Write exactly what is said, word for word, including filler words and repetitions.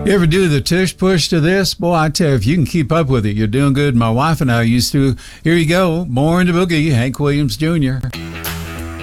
You ever do the tush push to this? Boy, I tell you, if you can keep up with it, you're doing good. My wife and I used to. Here you go. Born to Boogie, Hank Williams Junior